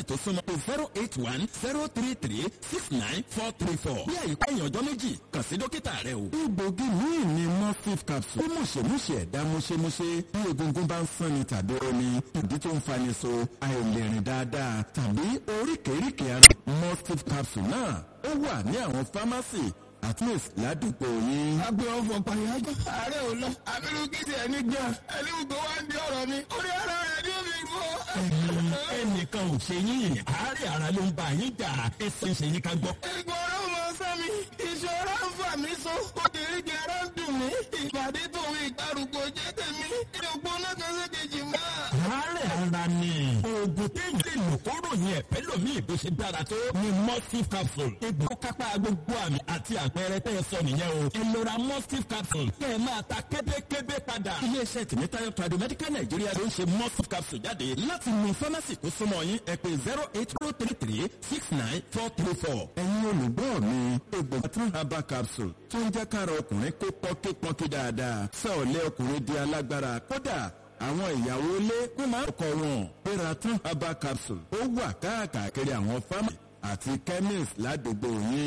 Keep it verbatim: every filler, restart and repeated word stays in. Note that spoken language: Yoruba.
tó súnmọ́ pé zero eight one zero three three six nine four three four. bí àyíká ẹ̀yìn ọjọ́ méjì kàn sí dókítà rẹ o. egbògi míì ni mustif capsule. ó mùṣemúṣe ẹ̀dá múṣemúṣe bí egungun bá ń sán ni tàbí omi ìdí tó ń fani so àìlèrìn dáadáa tàbí oríkèéríkèé ara. mustif capsule náà ó wà ní àwọn fámásì at least ládùúgbò yín. agbe ọ̀fọ̀ pàyájọ́ ààrẹ ò lọ abirú kìtì ẹni gbà ẹni gbogbo wa ń di ọ̀rọ̀ mi orí ara rẹ̀ ní omi gbọ́. ẹnìkan ò ṣe yín àárẹ̀ ara ló ń bá yín jà ẹsẹ̀ ṣe yín ká gbọ́. ẹ̀gbọ́n ọ̀rọ̀ mọ sẹ́mi ìṣòro ń fà mí so òkèèrè ara ń dùn mí ìpàdé tòun ìgbàrúgbó jẹ́ tèmi ìdògbò náà kan ṣe kejì mọ́. àárẹ̀ ara ni oògùn téèyàn lè lò kóró yẹn ẹ̀fẹ́ lómi ìbò ṣe dára tó ni mustif capsule. egbò kápá gbogbo àmì àti àpẹẹrẹ tẹ́ ẹ sọ nìyẹn o. ẹ lọ ra mustif capsule kẹ́ ẹ máa ta kébékébé padà. iléeṣẹ́ tìmítayọ̀ Tradimedical Nigeria ló ń ṣe mustif capsule jáde láti mú fámásì tó súnmọ́ yín ẹ pè zero eight zero three three six nine four three four. ẹ̀yin olùgbọ́ mi egbògi tún herbal capsule tó ń jẹ́ kára ọkùnrin kó pọ́nkípọ́nkí dáadáa sọ ọ̀lẹ́ ọkùnrin di alágbára kódà àwọn ìyàwó ilé wọ́n máa ń kọ wọn. péra tún herbal capsule ó wà káàkiri àwọn fámásì àti chemist ládùúgbò yín.